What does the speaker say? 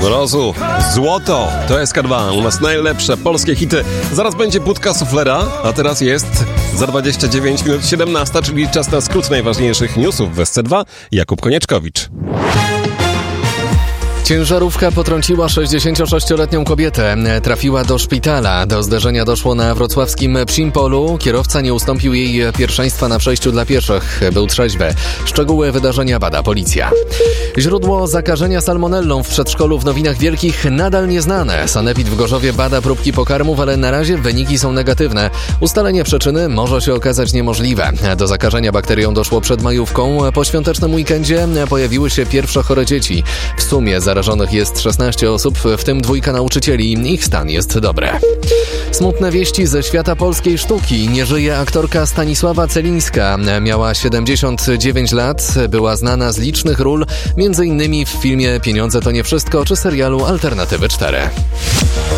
Mrozu, Złoto, to SK2, u nas najlepsze polskie hity. Zaraz będzie budka suflera, a teraz jest za 29 minut 17, czyli czas na skrót najważniejszych newsów w SC2. Jakub Konieczkowicz. Ciężarówka potrąciła 66-letnią kobietę. Trafiła do szpitala. Do zderzenia doszło na wrocławskim Psimpolu. Kierowca nie ustąpił jej pierwszeństwa na przejściu dla pieszych. Był trzeźwy. Szczegóły wydarzenia bada policja. Źródło zakażenia salmonellą w przedszkolu w Nowinach Wielkich nadal nieznane. Sanepid w Gorzowie bada próbki pokarmów, ale na razie wyniki są negatywne. Ustalenie przyczyny może się okazać niemożliwe. Do zakażenia bakterią doszło przed majówką. Po świątecznym weekendzie pojawiły się pierwsze chore dzieci. W sumie zarażonych jest 16 osób, w tym 2 nauczycieli. Ich stan jest dobry. Smutne wieści ze świata polskiej sztuki. Nie żyje aktorka Stanisława Celińska. Miała 79 lat, była znana z licznych ról, m.in. w filmie Pieniądze to nie wszystko czy serialu Alternatywy 4.